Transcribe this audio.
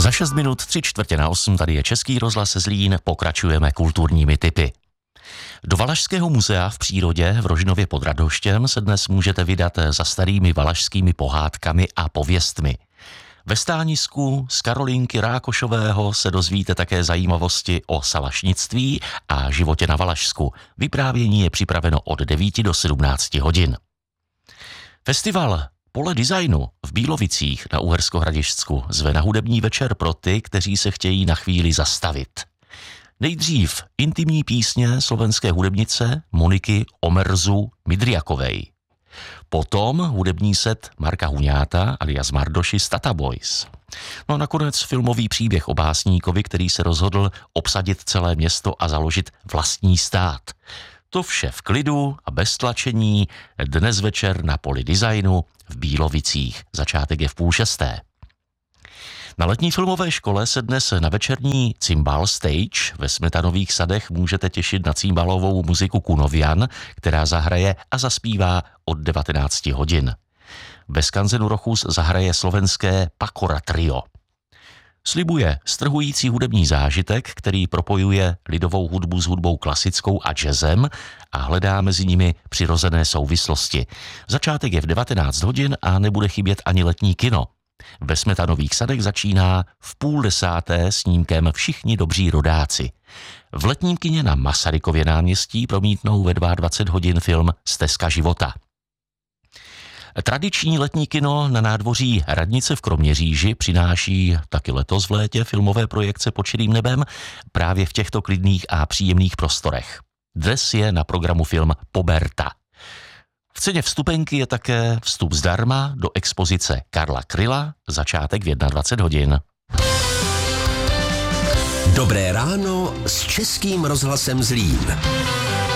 Za 6 minut 7:45 tady je Český rozhlas Zlín, pokračujeme kulturními tipy. Do Valašského muzea v přírodě v Rožinově pod Radhoštěm se dnes můžete vydat za starými valašskými pohádkami a pověstmi. Ve stánisku z Karolinky Rákošového se dozvíte také zajímavosti o salašnictví a životě na Valašsku. Vyprávění je připraveno od 9 do 17 hodin. Festival Pole designu v Bílovicích na Uherskohradišťsku zve na hudební večer pro ty, kteří se chtějí na chvíli zastavit. Nejdřív intimní písně slovenské hudebnice Moniky Omerzu Midriakovej. Potom hudební set Marka Huňáta alias Mardoši z Tata Boys. No a nakonec filmový příběh o básníkovi, který se rozhodl obsadit celé město a založit vlastní stát. To vše v klidu a bez tlačení dnes večer na Poli designu v Bílovicích. Začátek je v 5:30. Na letní filmové škole se dnes na večerní Cymbal Stage ve Smetanových sadech můžete těšit na cymbalovou muziku Kunovian, která zahraje a zaspívá od 19 hodin. Ve skanzenu Rochus zahraje slovenské Pakora trio. Slibuje strhující hudební zážitek, který propojuje lidovou hudbu s hudbou klasickou a jazzem a hledá mezi nimi přirozené souvislosti. Začátek je v 19 hodin a nebude chybět ani letní kino. Ve Smetanových sadech začíná v 9:30 snímkem Všichni dobří rodáci. V letním kině na Masarykově náměstí promítnou ve 22 hodin film Stezka života. Tradiční letní kino na nádvoří Radnice v Kroměříži přináší taky letos v létě filmové projekce Pod širým nebem právě v těchto klidných a příjemných prostorech. Dnes je na programu film Poberta. V ceně vstupenky je také vstup zdarma do expozice Karla Kryla, začátek v 21 hodin. Dobré ráno s Českým rozhlasem Zlín.